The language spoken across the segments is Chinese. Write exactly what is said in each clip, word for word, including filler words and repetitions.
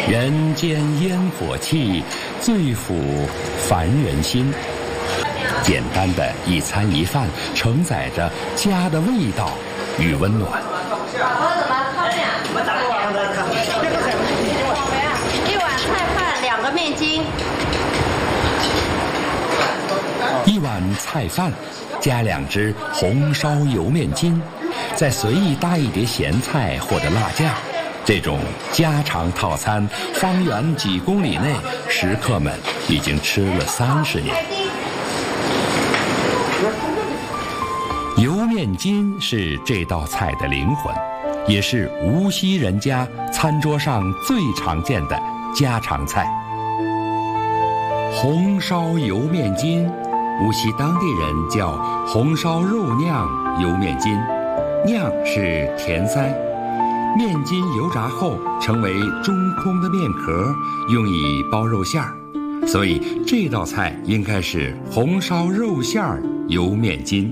人间烟火气，最抚凡人心。简单的一餐一饭，承载着家的味道与温暖。 一碗菜饭，两个面筋。 一碗菜饭，加两只红烧油面筋，再随意搭一碟咸菜或者辣酱。这种家常套餐，方圆几公里内，食客们已经吃了三十年。油面筋是这道菜的灵魂，也是无锡人家餐桌上最常见的家常菜。红烧油面筋，无锡当地人叫红烧肉酿油面筋，酿是填塞。面筋油炸后成为中空的面壳，用以包肉馅儿，所以这道菜应该是红烧肉馅儿油面筋。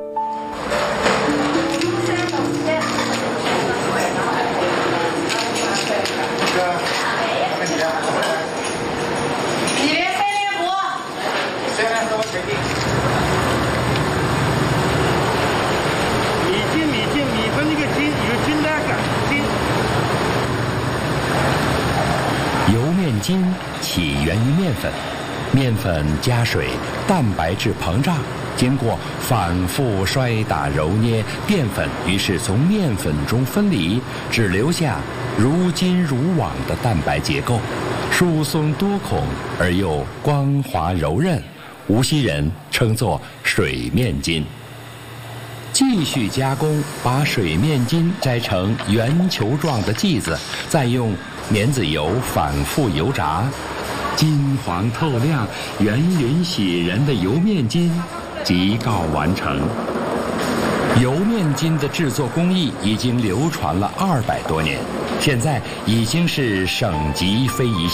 筋起源于面粉，面粉加水，蛋白质膨胀，经过反复摔打揉捏，淀粉于是从面粉中分离，只留下如筋如网的蛋白结构，疏松多孔而又光滑柔韧，无锡人称作水面筋。继续加工，把水面筋摘成圆球状的剂子，再用棉籽油反复油炸，金黄透亮、圆匀喜人的油面筋即告完成。油面筋的制作工艺已经流传了二百多年，现在已经是省级非遗。